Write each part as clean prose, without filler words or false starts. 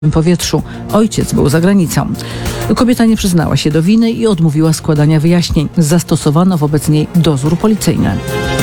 powietrzu. Ojciec był za granicą. Kobieta nie przyznała się do winy i odmówiła składania wyjaśnień. Zastosowano wobec niej dozór policyjny.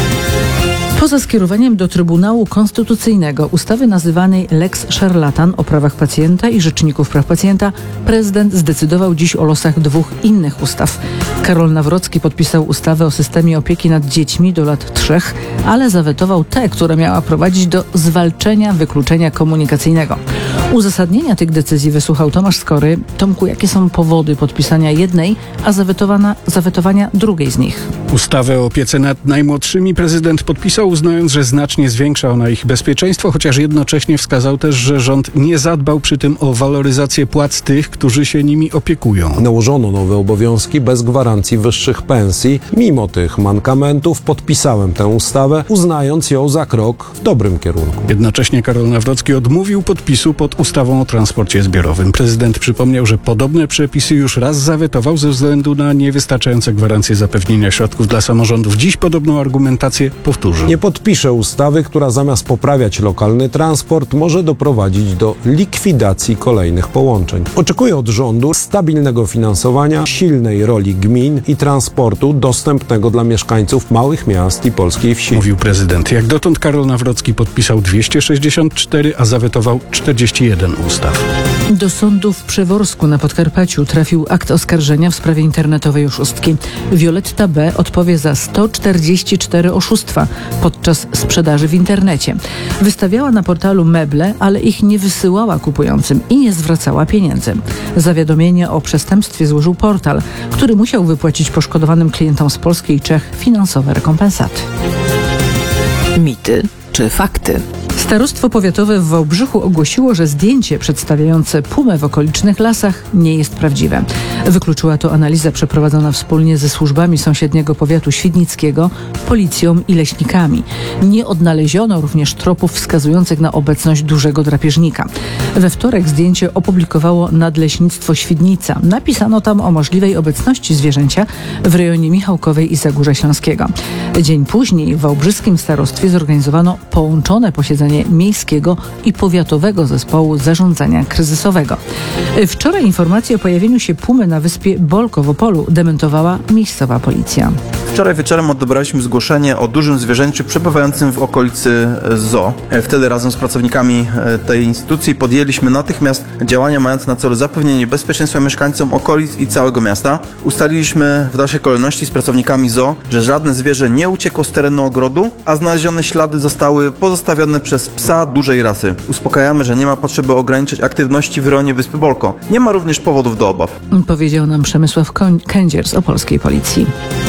Poza skierowaniem do Trybunału Konstytucyjnego ustawy nazywanej Lex Szarlatan o prawach pacjenta i rzeczników praw pacjenta, prezydent zdecydował dziś o losach dwóch innych ustaw. Karol Nawrocki podpisał ustawę o systemie opieki nad dziećmi do lat 3, ale zawetował tę, która miała prowadzić do zwalczenia wykluczenia komunikacyjnego. Uzasadnienia tych decyzji wysłuchał Tomasz Skory. Tomku, jakie są powody podpisania jednej, a zawetowania drugiej z nich? Ustawę o opiece nad najmłodszymi prezydent podpisał, uznając, że znacznie zwiększa ona ich bezpieczeństwo, chociaż jednocześnie wskazał też, że rząd nie zadbał przy tym o waloryzację płac tych, którzy się nimi opiekują. Nałożono nowe obowiązki bez gwarancji wyższych pensji. Mimo tych mankamentów podpisałem tę ustawę, uznając ją za krok w dobrym kierunku. Jednocześnie Karol Nawrocki odmówił podpisu pod ustawą o transporcie zbiorowym. Prezydent przypomniał, że podobne przepisy już raz zawetował ze względu na niewystarczające gwarancje zapewnienia środków dla samorządów. Dziś podobną argumentację powtórzył. Nie podpiszę ustawy, która zamiast poprawiać lokalny transport może doprowadzić do likwidacji kolejnych połączeń. Oczekuję od rządu stabilnego finansowania, silnej roli gmin i transportu dostępnego dla mieszkańców małych miast i polskiej wsi. Mówił prezydent. Jak dotąd Karol Nawrocki podpisał 264, a zawetował 41 ustaw. Do sądu w Przeworsku na Podkarpaciu trafił akt oskarżenia w sprawie internetowej oszustki. Violetta B. odpowie za 144 oszustwa podczas sprzedaży w internecie. Wystawiała na portalu meble, ale ich nie wysyłała kupującym i nie zwracała pieniędzy. Zawiadomienie o przestępstwie złożył portal, który musiał wypłacić poszkodowanym klientom z Polski i Czech finansowe rekompensaty. Mity czy fakty? Starostwo powiatowe w Wałbrzychu ogłosiło, że zdjęcie przedstawiające pumę w okolicznych lasach nie jest prawdziwe. Wykluczyła to analiza przeprowadzona wspólnie ze służbami sąsiedniego powiatu świdnickiego, policją i leśnikami. Nie odnaleziono również tropów wskazujących na obecność dużego drapieżnika. We wtorek zdjęcie opublikowało Nadleśnictwo Świdnica. Napisano tam o możliwej obecności zwierzęcia w rejonie Michałkowej i Zagórza Śląskiego. Dzień później w wałbrzyskim starostwie zorganizowano połączone posiedzenie Miejskiego i Powiatowego Zespołu Zarządzania Kryzysowego. Wczoraj informację o pojawieniu się pumy na wyspie Bolko w Opolu dementowała miejscowa policja. Wczoraj wieczorem odebraliśmy zgłoszenie o dużym zwierzęciu przebywającym w okolicy zoo. Wtedy razem z pracownikami tej instytucji podjęliśmy natychmiast działania mające na celu zapewnienie bezpieczeństwa mieszkańcom okolic i całego miasta. Ustaliliśmy w dalszej kolejności z pracownikami zoo, że żadne zwierzę nie uciekło z terenu ogrodu, a znalezione ślady zostały pozostawione przez psa dużej rasy. Uspokajamy, że nie ma potrzeby ograniczyć aktywności w rejonie wyspy Bolko. Nie ma również powodów do obaw. Powiedział nam Przemysław Kędzier z opolskiej policji.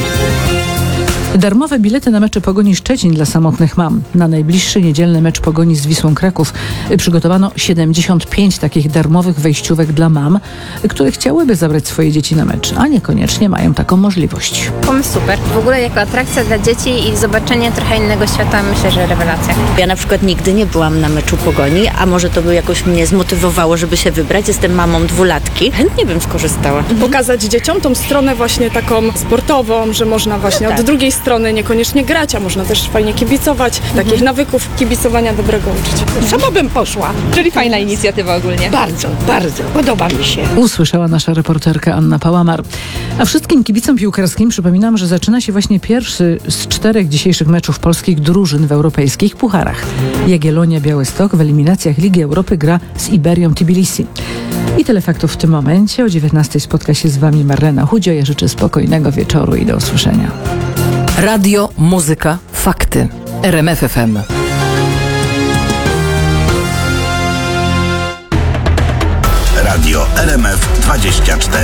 Darmowe bilety na mecze Pogoni Szczecin dla samotnych mam. Na najbliższy niedzielny mecz Pogoni z Wisłą Kraków przygotowano 75 takich darmowych wejściówek dla mam, które chciałyby zabrać swoje dzieci na mecz, a niekoniecznie mają taką możliwość. Pomysł super. W ogóle jako atrakcja dla dzieci i zobaczenie trochę innego świata, myślę, że rewelacja. Ja na przykład nigdy nie byłam na meczu Pogoni, a może to by jakoś mnie zmotywowało, żeby się wybrać. Jestem mamą dwulatki. Chętnie bym skorzystała. Pokazać dzieciom tą stronę właśnie taką sportową, że można właśnie od drugiej strony niekoniecznie grać, a można też fajnie kibicować. Takich nawyków kibicowania dobrego uczyć. Sama bym poszła. Czyli fajna inicjatywa ogólnie. Bardzo, bardzo. Podoba mi się. Usłyszała nasza reporterka Anna Pałamar. A wszystkim kibicom piłkarskim przypominam, że zaczyna się właśnie pierwszy z 4 dzisiejszych meczów polskich drużyn w europejskich pucharach. Jagiellonia Białystok w eliminacjach Ligi Europy gra z Iberią Tbilisi. I tyle faktów w tym momencie. O 19:00 spotka się z Wami Marlena Chudzio. Ja życzę spokojnego wieczoru i do usłyszenia. Radio, muzyka, fakty. RMF FM. Radio RMF24.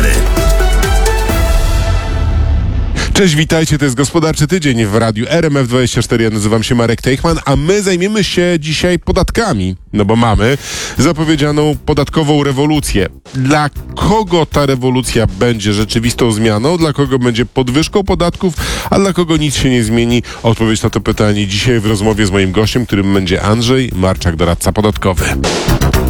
Cześć, witajcie, to jest Gospodarczy Tydzień w Radiu RMF24. Ja nazywam się Marek Teichman, a my zajmiemy się dzisiaj podatkami, no bo mamy zapowiedzianą podatkową rewolucję. Dla kogo ta rewolucja będzie rzeczywistą zmianą, dla kogo będzie podwyżką podatków, a dla kogo nic się nie zmieni? Odpowiedź na to pytanie dzisiaj w rozmowie z moim gościem, którym będzie Andrzej Marczak, doradca podatkowy.